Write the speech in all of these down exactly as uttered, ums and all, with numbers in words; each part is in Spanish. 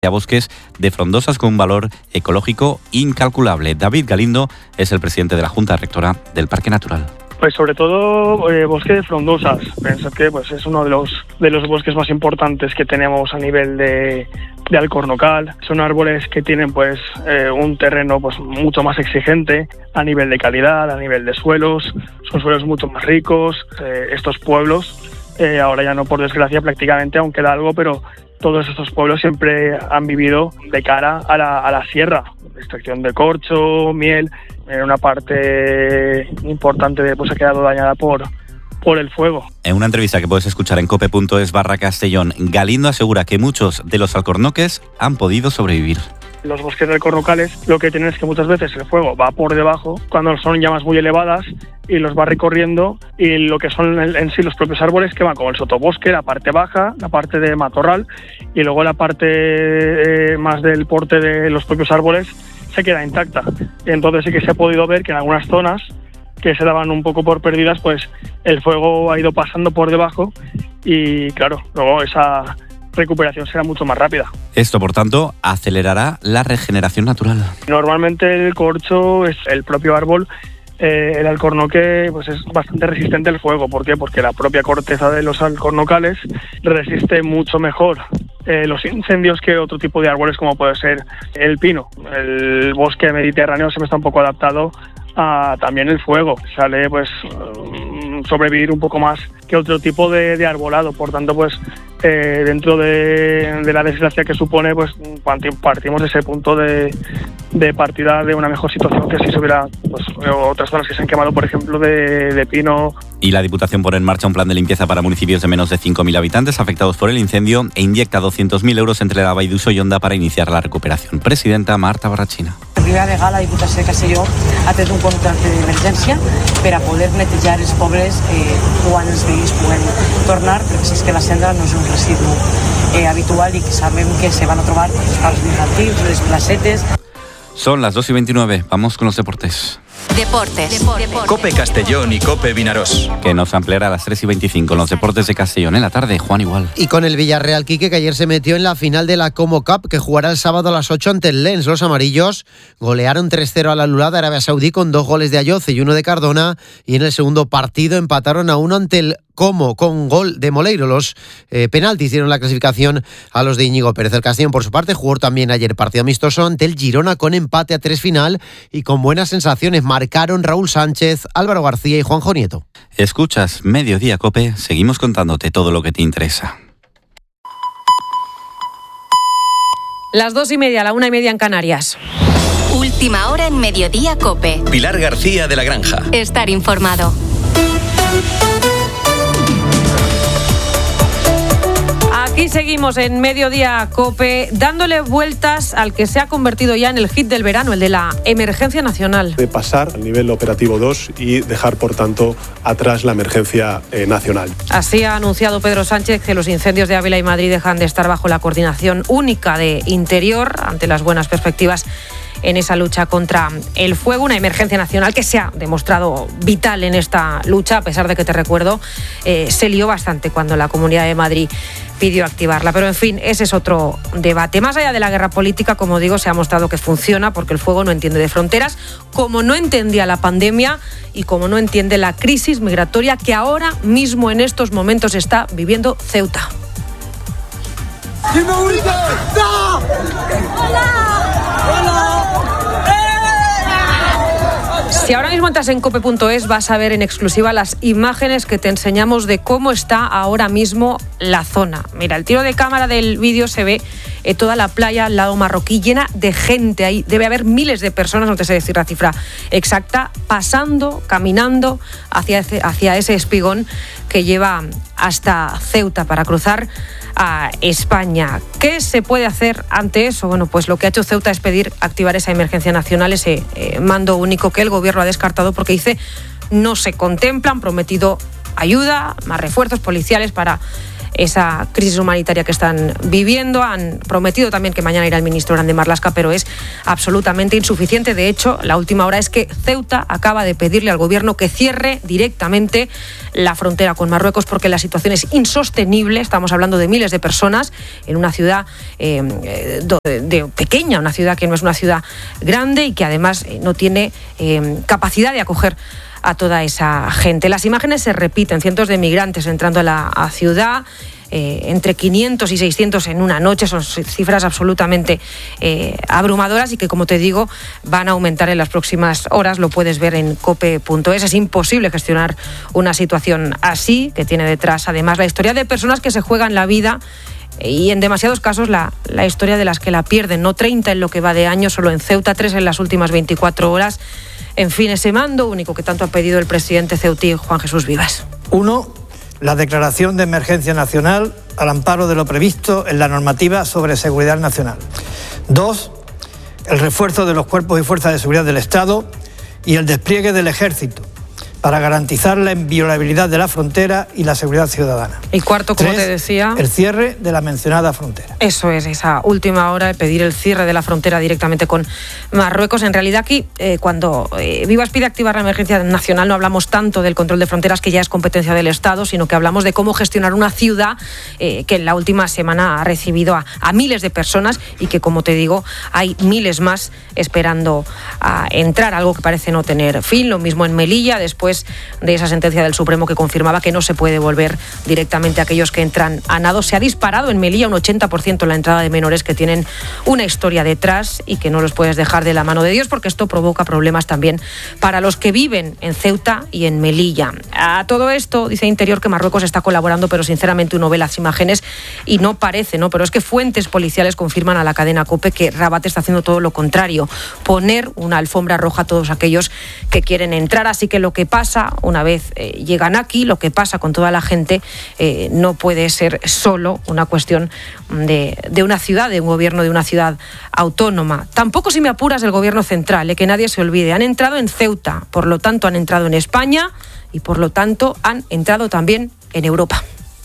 a bosques de frondosas con un valor ecológico incalculable. David Galindo es el presidente de la Junta Rectora del Parque Natural. Pues sobre todo eh, bosque de frondosas. Pensad que pues, es uno de los de los bosques más importantes que tenemos a nivel de, de Alcornocal. Son árboles que tienen pues eh, un terreno pues mucho más exigente a nivel de calidad, a nivel de suelos. Son suelos mucho más ricos. Eh, estos pueblos, eh, ahora ya no por desgracia prácticamente aún queda algo, pero todos estos pueblos siempre han vivido de cara a la, a la sierra. Extracción de corcho, miel. En una parte importante de, pues, ha quedado dañada por, por el fuego. En una entrevista que puedes escuchar en cope punto es barra Castellón, Galindo asegura que muchos de los alcornoques han podido sobrevivir. Los bosques alcornocales lo que tienen es que muchas veces el fuego va por debajo cuando son llamas muy elevadas y los va recorriendo, y lo que son en sí los propios árboles que van como el sotobosque, la parte baja, la parte de matorral, y luego la parte eh, más del porte de los propios árboles se queda intacta. Y entonces sí que se ha podido ver que en algunas zonas que se daban un poco por perdidas, pues el fuego ha ido pasando por debajo y claro, luego esa recuperación será mucho más rápida. Esto, por tanto, acelerará la regeneración natural. Normalmente el corcho es el propio árbol. Eh, el alcornoque pues es bastante resistente al fuego. ¿Por qué? Porque la propia corteza de los alcornocales resiste mucho mejor eh, los incendios que otro tipo de árboles como puede ser el pino. El bosque mediterráneo siempre está un poco adaptado a también el fuego. Sale pues sobrevivir un poco más que otro tipo de, de arbolado. Por tanto, pues eh, dentro de, de la desgracia que supone, pues partimos de ese punto de, de partida de una mejor situación que si se hubiera pues, otras zonas que se han quemado, por ejemplo, de, de pino. Y la Diputación pone en marcha un plan de limpieza para municipios de menos de cinco mil habitantes afectados por el incendio e inyecta doscientos mil euros entre la Vall d'Uixó y Onda para iniciar la recuperación. Presidenta Marta Barrachina. Per primera vegada la Diputació de Castelló ha tret un contracte d'emergència per a poder netejar els pobles eh, quan els veïns puguen tornar, perquè si és que la cendra no és un residu eh, habitual i que sabem que se van a trobar els parcs infantils, les placetes. Son las dos y veintinueve. Vamos con los deportes. Deportes. Deportes. Cope Castellón y Cope Vinarós. Que nos ampliará a las tres y veinticinco los deportes de Castellón en la tarde. Juan Igual. Y con el Villarreal, Quique, que ayer se metió en la final de la Como Cup, que jugará el sábado a las ocho ante el Lens. Los amarillos golearon tres cero a la Lula de Arabia Saudí con dos goles de Ayoce y uno de Cardona. Y en el segundo partido empataron a uno ante el Como con gol de Moleiro. Los eh, penaltis dieron la clasificación a los de Íñigo Pérez. El Castellón, por su parte, jugó también ayer partido amistoso ante el Girona con empate a tres final y con buenas sensaciones. Marcaron Raúl Sánchez, Álvaro García y Juanjo Nieto. Escuchas Mediodía Cope, seguimos contándote todo lo que te interesa. Las dos y media, la una y media en Canarias. Última hora en Mediodía Cope. Pilar García de la Granja. Estar informado. Aquí seguimos en Mediodía Cope, dándole vueltas al que se ha convertido ya en el hit del verano, el de la emergencia nacional. De pasar al nivel operativo dos y dejar, por tanto, atrás la emergencia eh, nacional. Así ha anunciado Pedro Sánchez que los incendios de Ávila y Madrid dejan de estar bajo la coordinación única de Interior ante las buenas perspectivas en esa lucha contra el fuego, una emergencia nacional que se ha demostrado vital en esta lucha, a pesar de que, te recuerdo, eh, se lió bastante cuando la Comunidad de Madrid pidió activarla. Pero, en fin, ese es otro debate. Más allá de la guerra política, como digo, se ha mostrado que funciona porque el fuego no entiende de fronteras, como no entendía la pandemia y como no entiende la crisis migratoria que ahora mismo en estos momentos está viviendo Ceuta. ¡Dime, Uribe! ¡No! ¡Hola! ¡Hola! Si ahora mismo entras en cope punto es vas a ver en exclusiva las imágenes que te enseñamos de cómo está ahora mismo la zona. Mira, el tiro de cámara del vídeo se ve eh, toda la playa al lado marroquí llena de gente. Ahí debe haber miles de personas, no te sé decir la cifra exacta, pasando, caminando hacia ese, hacia ese espigón que lleva hasta Ceuta para cruzar a España. ¿Qué se puede hacer ante eso? Bueno, pues lo que ha hecho Ceuta es pedir activar esa emergencia nacional, ese eh, mando único que el gobierno ha descartado porque dice no se contempla, han prometido ayuda, más refuerzos policiales para esa crisis humanitaria que están viviendo. Han prometido también que mañana irá el ministro Grande Marlaska, pero es absolutamente insuficiente. De hecho, la última hora es que Ceuta acaba de pedirle al gobierno que cierre directamente la frontera con Marruecos porque la situación es insostenible. Estamos hablando de miles de personas en una ciudad eh, de, de pequeña, una ciudad que no es una ciudad grande y que además no tiene eh, capacidad de acoger a toda esa gente. Las imágenes se repiten, cientos de migrantes entrando a la a ciudad, eh, entre quinientos y seiscientos en una noche, son cifras absolutamente eh, abrumadoras y que, como te digo, van a aumentar en las próximas horas. Lo puedes ver en cope punto es. Es imposible gestionar una situación así, que tiene detrás además la historia de personas que se juegan la vida y en demasiados casos la, la historia de las que la pierden, no treinta en lo que va de año, solo en Ceuta, tres en las últimas veinticuatro horas. En fin, ese mando único que tanto ha pedido el presidente ceutí, Juan Jesús Vivas. Uno, la declaración de emergencia nacional al amparo de lo previsto en la normativa sobre seguridad nacional. Dos, el refuerzo de los cuerpos y fuerzas de seguridad del Estado y el despliegue del Ejército para garantizar la inviolabilidad de la frontera y la seguridad ciudadana. Y cuarto, como Tres, te decía, el cierre de la mencionada frontera. Eso es, esa última hora de pedir el cierre de la frontera directamente con Marruecos. En realidad aquí, eh, cuando eh, Vivas pide activar la emergencia nacional, no hablamos tanto del control de fronteras, que ya es competencia del Estado, sino que hablamos de cómo gestionar una ciudad eh, que en la última semana ha recibido a, a miles de personas y que, como te digo, hay miles más esperando a entrar, algo que parece no tener fin. Lo mismo en Melilla, después de esa sentencia del Supremo que confirmaba que no se puede volver directamente a aquellos que entran a nado. Se ha disparado en Melilla un ochenta por ciento la entrada de menores que tienen una historia detrás y que no los puedes dejar de la mano de Dios, porque esto provoca problemas también para los que viven en Ceuta y en Melilla. A todo esto dice Interior que Marruecos está colaborando, pero sinceramente uno ve las imágenes y no parece, ¿no? Pero es que fuentes policiales confirman a la cadena COPE que Rabat está haciendo todo lo contrario, poner una alfombra roja a todos aquellos que quieren entrar. Así que lo que pasa una vez eh, llegan aquí, lo que pasa con toda la gente, eh, no puede ser solo una cuestión de, de una ciudad, de un gobierno de una ciudad autónoma. Tampoco, si me apuras, del gobierno central, eh, que nadie se olvide. Han entrado en Ceuta, por lo tanto han entrado en España y por lo tanto han entrado también en Europa.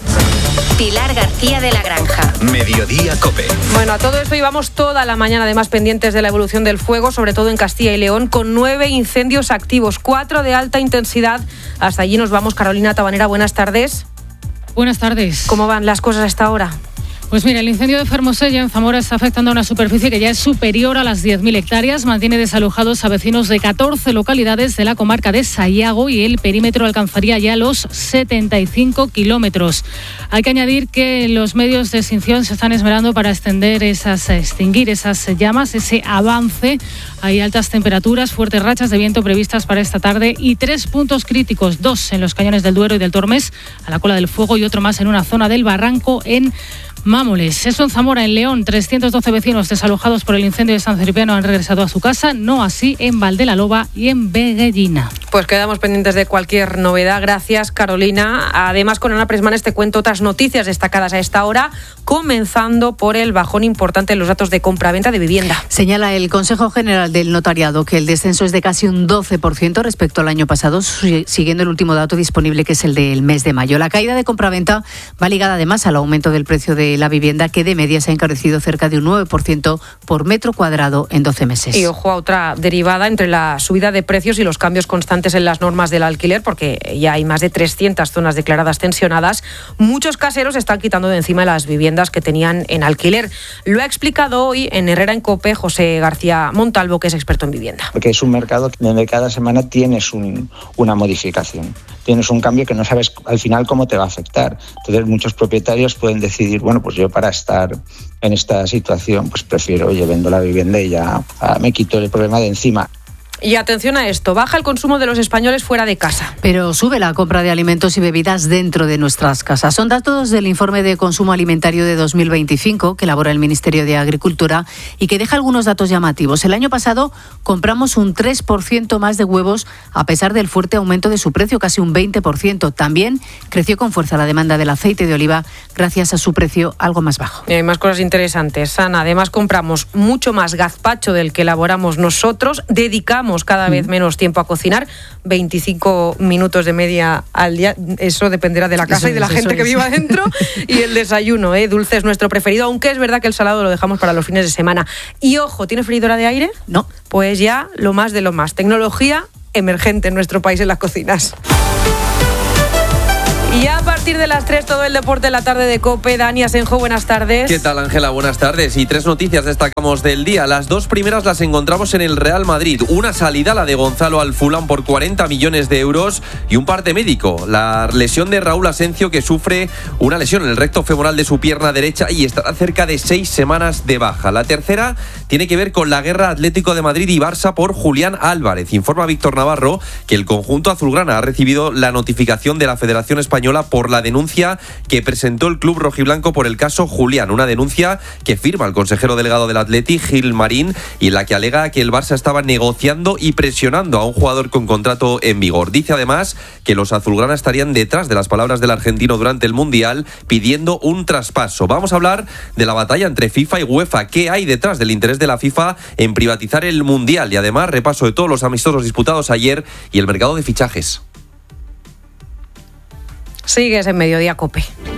Pilar García de la Granja. Mediodía COPE. Bueno, a todo esto íbamos toda la mañana además pendientes de la evolución del fuego, sobre todo en Castilla y León, con nueve incendios activos, cuatro de alta intensidad. Hasta allí nos vamos. Carolina Tabanera, buenas tardes. Buenas tardes. ¿Cómo van las cosas a esta hora? Pues mira, el incendio de Fermosella en Zamora está afectando a una superficie que ya es superior a las diez mil hectáreas. Mantiene desalojados a vecinos de catorce localidades de la comarca de Sayago y el perímetro alcanzaría ya los setenta y cinco kilómetros. Hay que añadir que los medios de extinción se están esmerando para extender esas, extinguir esas llamas, ese avance. Hay altas temperaturas, fuertes rachas de viento previstas para esta tarde y tres puntos críticos, dos en los cañones del Duero y del Tormes, a la cola del fuego, y otro más en una zona del Barranco en Mámoles. Eso en Zamora. En León, trescientos doce vecinos desalojados por el incendio de San Cipriano han regresado a su casa, no así en Valdelaloba y en Veguellina. Pues quedamos pendientes de cualquier novedad. Gracias, Carolina. Además, con Ana Presmanes te cuento otras noticias destacadas a esta hora, comenzando por el bajón importante en los datos de compra-venta de vivienda. Señala el Consejo General del Notariado que el descenso es de casi un doce por ciento respecto al año pasado, siguiendo el último dato disponible, que es el del mes de mayo. La caída de compra-venta va ligada además al aumento del precio de la vivienda, que de media se ha encarecido cerca de un nueve por ciento por metro cuadrado en doce meses. Y ojo a otra derivada entre la subida de precios y los cambios constantes en las normas del alquiler, porque ya hay más de trescientas zonas declaradas tensionadas. Muchos caseros están quitando de encima las viviendas que tenían en alquiler. Lo ha explicado hoy en Herrera en COPE José García Montalvo, que es experto en vivienda. Porque es un mercado donde cada semana tienes un, una modificación. Tienes un cambio que no sabes al final cómo te va a afectar. Entonces muchos propietarios pueden decidir, bueno, pues yo para estar en esta situación, pues prefiero, oye, vendo la vivienda y ya ah, me quito el problema de encima. Y atención a esto, baja el consumo de los españoles fuera de casa. Pero sube la compra de alimentos y bebidas dentro de nuestras casas. Son datos del informe de consumo alimentario de dos mil veinticinco que elabora el Ministerio de Agricultura y que deja algunos datos llamativos. El año pasado compramos un tres por ciento más de huevos a pesar del fuerte aumento de su precio, casi un veinte por ciento. También creció con fuerza la demanda del aceite de oliva gracias a su precio algo más bajo. Y hay más cosas interesantes, Ana. Además compramos mucho más gazpacho del que elaboramos nosotros, dedicamos dedicamos cada vez menos tiempo a cocinar, veinticinco minutos de media al día. Eso dependerá de la casa eso y de la es, gente que es. viva dentro. Y el desayuno, ¿eh? Dulce es nuestro preferido, aunque es verdad que el salado lo dejamos para los fines de semana. Y ojo, ¿tiene freidora de aire? No. Pues ya lo más de lo más. Tecnología emergente en nuestro país en las cocinas. Y a partir de las tres, todo el deporte en la tarde de COPE. Dani Asenjo, buenas tardes. ¿Qué tal, Ángela? Buenas tardes. Y tres noticias destacamos del día. Las dos primeras las encontramos en el Real Madrid. Una salida, la de Gonzalo al Fulham por cuarenta millones de euros, y un parte médico. La lesión de Raúl Asencio, que sufre una lesión en el recto femoral de su pierna derecha y estará cerca de seis semanas de baja. La tercera tiene que ver con la guerra Atlético de Madrid y Barça por Julián Álvarez. Informa Víctor Navarro que el conjunto azulgrana ha recibido la notificación de la Federación Española por la denuncia que presentó el club rojiblanco por el caso Julián, una denuncia que firma el consejero delegado del Atleti, Gil Marín, y en la que alega que el Barça estaba negociando y presionando a un jugador con contrato en vigor. Dice además que los azulgrana estarían detrás de las palabras del argentino durante el Mundial pidiendo un traspaso. Vamos a hablar de la batalla entre FIFA y UEFA. ¿Qué hay detrás del interés de la FIFA en privatizar el Mundial? Y además repaso de todos los amistosos disputados ayer y el mercado de fichajes. Sigues en Mediodía COPE.